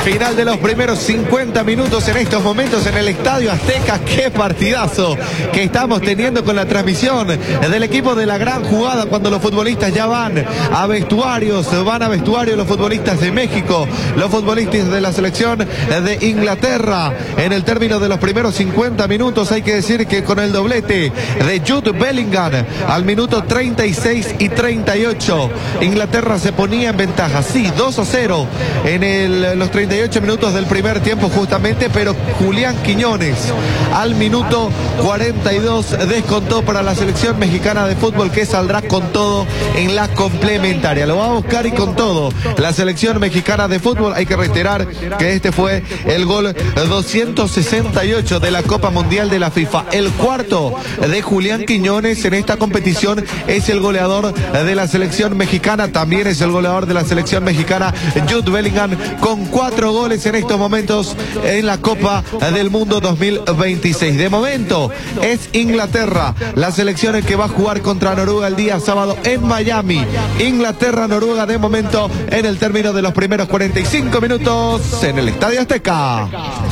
Final de los primeros 50 minutos en estos momentos en el Estadio Azteca. Qué partidazo que estamos teniendo con la transmisión del equipo de la gran jugada, cuando los futbolistas ya van a vestuarios los futbolistas de México, los futbolistas de la selección de Inglaterra. En el término de los primeros 50 minutos, hay que decir que con el doblete de Jude Bellingham al minuto 36 y 38, Inglaterra se ponía en ventaja, sí, 2-0 en los 38 minutos del primer tiempo justamente, pero Julián Quiñones al minuto 42 descontó para la selección mexicana de fútbol, que saldrá con todo en la complementaria. Lo va a buscar y con todo la selección mexicana de fútbol. Hay que reiterar que este fue el gol 268 de la Copa Mundial de la FIFA. El cuarto de Julián Quiñones en esta competición. Es el goleador de la selección mexicana. También es el goleador de la selección mexicana Jude Bellingham, con 4 goles en estos momentos en la Copa del Mundo 2026. De momento es Inglaterra la selección en que va a jugar contra Noruega el día sábado en Miami. Inglaterra-Noruega de momento en el término de los primeros 45 minutos en el Estadio Azteca.